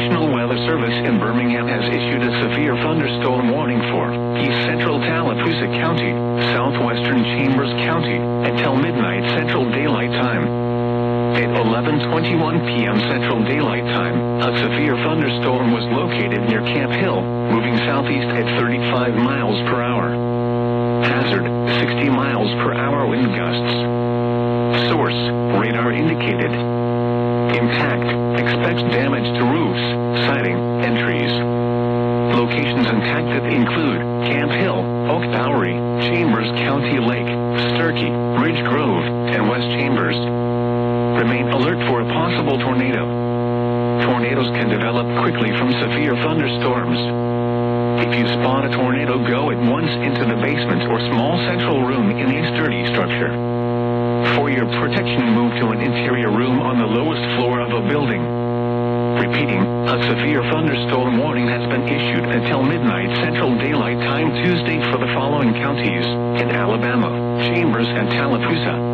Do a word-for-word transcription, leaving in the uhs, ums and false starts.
National Weather Service in Birmingham has issued a severe thunderstorm warning for East Central Tallapoosa County, Southwestern Chambers County, until midnight Central Daylight Time. At eleven twenty-one p m Central Daylight Time, a severe thunderstorm was located near Camp Hill, moving southeast at thirty-five miles per hour. Hazard, sixty miles per hour wind gusts. Source, radar indicated. Impact, expects damage to roofs, siding, and trees. Locations impacted include Camp Hill, Oak Bowery, Chambers County Lake, Sturkey, Ridge Grove, and West Chambers. Remain alert for a possible tornado. Tornadoes can develop quickly from severe thunderstorms. If you spot a tornado, go at once into the basement or small central room in a sturdy structure. For your protection, move to an interior room on the lowest floor of a building. Repeating, a severe thunderstorm warning has been issued until midnight Central Daylight Time Tuesday for the following counties in Alabama, Chambers, and Tallapoosa.